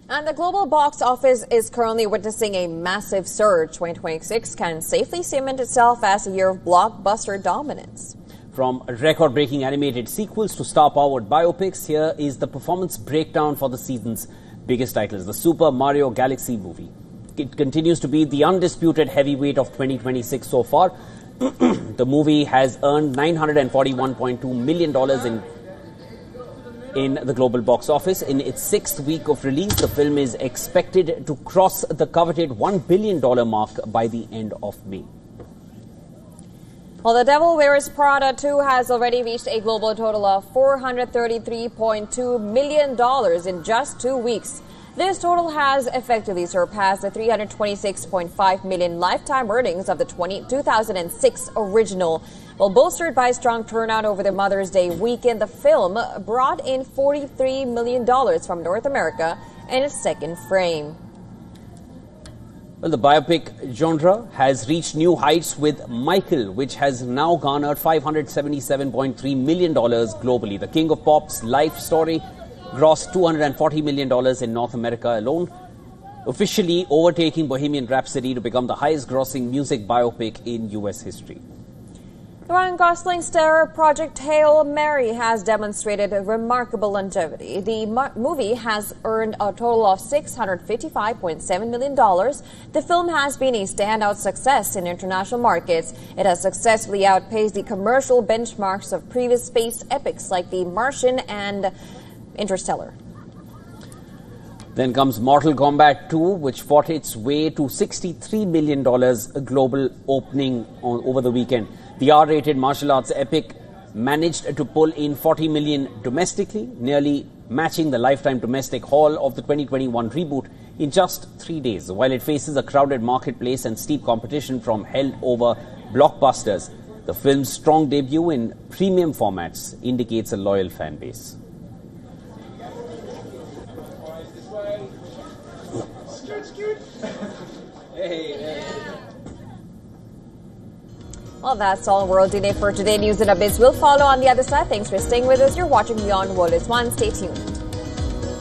And the global box office is currently witnessing a massive surge. 2026 can safely cement itself as a year of blockbuster dominance. From record-breaking animated sequels to star-powered biopics, here is the performance breakdown for the season's biggest titles, the Super Mario Galaxy movie. It continues to be the undisputed heavyweight of 2026 so far. The movie has earned $941.2 million in the global box office. In its sixth week of release, the film is expected to cross the coveted $1 billion mark by the end of May. Well, The Devil Wears Prada 2 has already reached a global total of $433.2 million in just 2 weeks. This total has effectively surpassed the $326.5 million lifetime earnings of the 2006 original. Well, bolstered by strong turnout over the Mother's Day weekend, the film brought in $43 million from North America in its second frame. Well, the biopic genre has reached new heights with Michael, which has now garnered $577.3 million globally. The King of Pop's life story grossed $240 million in North America alone, officially overtaking Bohemian Rhapsody to become the highest-grossing music biopic in U.S. history. Ryan Gosling's stellar project Hail Mary has demonstrated remarkable longevity. The movie has earned a total of $655.7 million. The film has been a standout success in international markets. It has successfully outpaced the commercial benchmarks of previous space epics like The Martian and Interstellar. Then comes Mortal Kombat 2, which fought its way to $63 million global opening over the weekend. The R-rated martial arts epic managed to pull in $40 million domestically, nearly matching the lifetime domestic haul of the 2021 reboot in just 3 days. While it faces a crowded marketplace and steep competition from held-over blockbusters, the film's strong debut in premium formats indicates a loyal fan base. Well, that's all World Today for today. News and updates will follow on the other side. Thanks for staying with us. You're watching Beyond World is One. Stay tuned.